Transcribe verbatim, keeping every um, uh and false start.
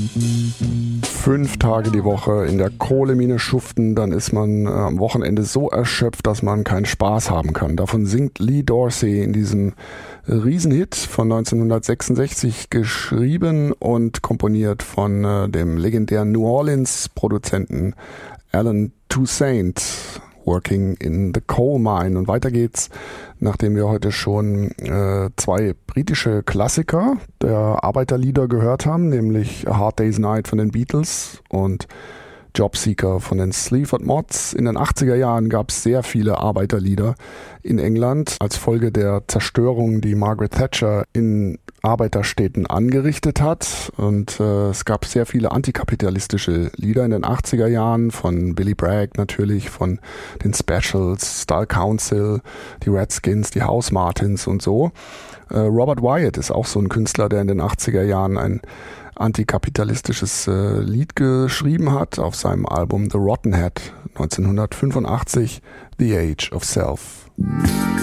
Fünf Tage die Woche in der Kohlemine schuften, dann ist man äh, am Wochenende so erschöpft, dass man keinen Spaß haben kann. Davon singt Lee Dorsey in diesem Riesenhit von neunzehnhundertsechsundsechzig, geschrieben und komponiert von äh, dem legendären New Orleans-Produzenten Alan Toussaint. Working in the Coal Mine. Und weiter geht's, nachdem wir heute schon äh, zwei britische Klassiker der Arbeiterlieder gehört haben, nämlich A Hard Day's Night von den Beatles und Jobseeker von den Sleaford Mods. In den achtziger Jahren gab es sehr viele Arbeiterlieder in England als Folge der Zerstörung, die Margaret Thatcher in Arbeiterstädten angerichtet hat. Und äh, es gab sehr viele antikapitalistische Lieder in den achtziger Jahren, von Billy Bragg natürlich, von den Specials, Style Council, die Redskins, die House Martins und so. Äh, Robert Wyatt ist auch so ein Künstler, der in den achtziger Jahren ein antikapitalistisches äh, Lied geschrieben hat auf seinem Album The Rotten Head neunzehnhundertfünfundachtzig, The Age of Self.